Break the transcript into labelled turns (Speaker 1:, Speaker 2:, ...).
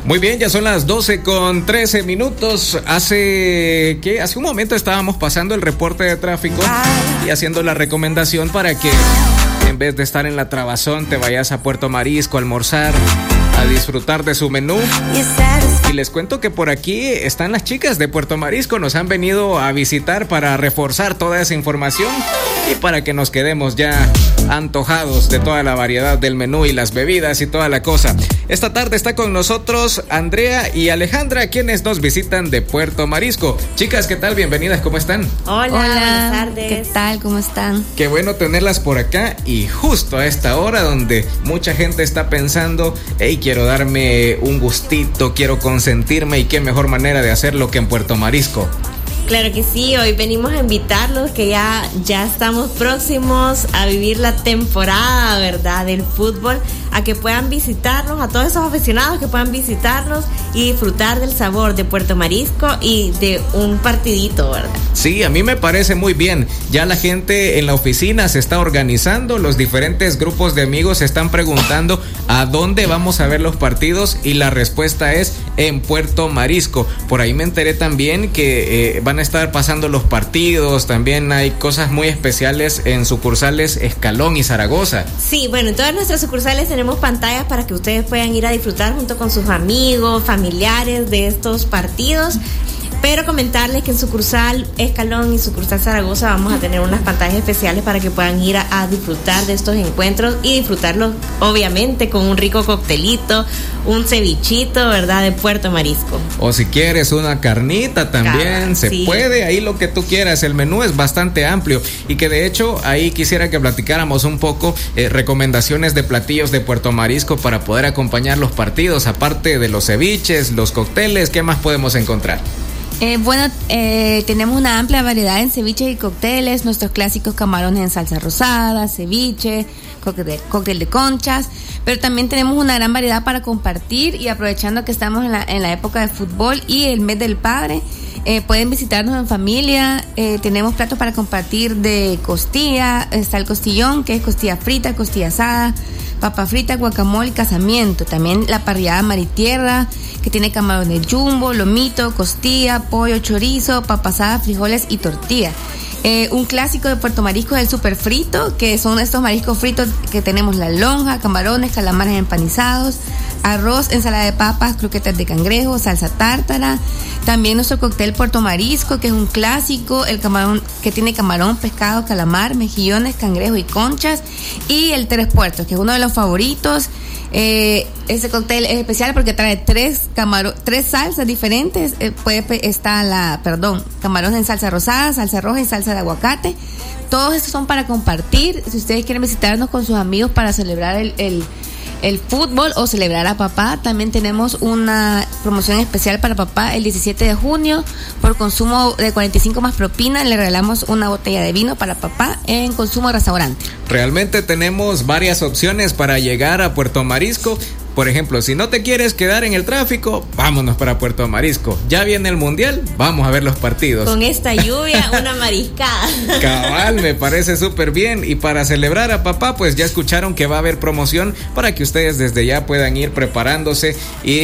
Speaker 1: Muy bien, ya son las 12:13. Hace un momento estábamos pasando el reporte de tráfico y haciendo la recomendación para que en vez de estar en la Trabazón te vayas a Puerto Marisco a almorzar, a disfrutar de su menú. Y les cuento que por aquí están las chicas de Puerto Marisco, nos han venido a visitar para reforzar toda esa información y para que nos quedemos ya antojados de toda la variedad del menú y las bebidas y toda la cosa. Esta tarde está con nosotros Andrea y Alejandra, quienes nos visitan de Puerto Marisco. Chicas, ¿qué tal? Bienvenidas, ¿cómo están?
Speaker 2: Hola, buenas tardes.
Speaker 3: ¿Qué tal? ¿Cómo están?
Speaker 1: Qué bueno tenerlas por acá y justo a esta hora donde mucha gente está pensando, hey, quiero darme un gustito, quiero consentirme, y qué mejor manera de hacerlo que en Puerto Marisco.
Speaker 2: Claro que sí, hoy venimos a invitarlos que ya estamos próximos a vivir la temporada, ¿verdad?, del fútbol, a que puedan visitarnos, a todos esos aficionados que puedan visitarnos y disfrutar del sabor de Puerto Marisco y de un partidito, ¿verdad?
Speaker 1: Sí, a mí me parece muy bien. Ya la gente en la oficina se está organizando, los diferentes grupos de amigos se están preguntando a dónde vamos a ver los partidos y la respuesta es en Puerto Marisco. Por ahí me enteré también que van a estar pasando los partidos, también hay cosas muy especiales en sucursales Escalón y Zaragoza.
Speaker 2: Sí, bueno, en todas nuestras sucursales tenemos pantallas para que ustedes puedan ir a disfrutar junto con sus amigos, familiares de estos partidos. Pero comentarles que en sucursal Escalón y sucursal Zaragoza vamos a tener unas pantallas especiales para que puedan ir a disfrutar de estos encuentros y disfrutarlos obviamente con un rico coctelito, un cevichito, ¿verdad?, de Puerto Marisco.
Speaker 1: O si quieres una carnita también, se puede, ahí lo que tú quieras. El menú es bastante amplio y que de hecho ahí quisiera que platicáramos un poco recomendaciones de platillos de Puerto Marisco para poder acompañar los partidos, aparte de los ceviches, los cócteles. ¿Qué más podemos encontrar?
Speaker 3: Tenemos una amplia variedad en ceviches y cócteles, nuestros clásicos camarones en salsa rosada, ceviche, cóctel de conchas, pero también tenemos una gran variedad para compartir, y aprovechando que estamos en la época de fútbol y el mes del padre, pueden visitarnos en familia. Tenemos platos para compartir de costilla, está el costillón, que es costilla frita, costilla asada, papa frita, guacamole y casamiento. También la parrillada mar y tierra, que tiene camarones jumbo, lomito, costilla, pollo, chorizo, papa asada, frijoles y tortilla. Un clásico de Puerto Marisco es el super frito, que son estos mariscos fritos que tenemos: la lonja, camarones, calamares empanizados, arroz, ensalada de papas, croquetas de cangrejo, salsa tártara. También nuestro cóctel Puerto Marisco, que es un clásico, el camarón, que tiene camarón, pescado, calamar, mejillones, cangrejo y conchas. Y el Tres Puertos, que es uno de los favoritos. Ese cóctel es especial porque trae tres salsas diferentes. Camarones en salsa rosada, salsa roja y salsa de aguacate. Todos estos son para compartir. Si ustedes quieren visitarnos con sus amigos para celebrar el fútbol o celebrar a papá, también tenemos una promoción especial para papá el 17 de junio. Por consumo de 45 más propina, le regalamos una botella de vino para papá en consumo restaurante.
Speaker 1: Realmente tenemos varias opciones para llegar a Puerto Marisco. Por ejemplo, si no te quieres quedar en el tráfico, vámonos para Puerto Marisco. Ya viene el Mundial, vamos a ver los partidos.
Speaker 2: Con esta lluvia, una mariscada.
Speaker 1: Cabal, me parece súper bien. Y para celebrar a papá, pues ya escucharon que va a haber promoción para que ustedes desde ya puedan ir preparándose y